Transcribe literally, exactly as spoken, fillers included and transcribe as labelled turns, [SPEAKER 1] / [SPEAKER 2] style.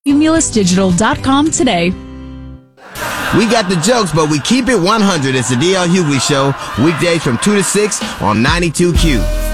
[SPEAKER 1] Cumulus Digital dot com today.
[SPEAKER 2] We got the jokes, but we keep it one hundred. It's the D L Hughley Show, weekdays from two to six on ninety-two Q.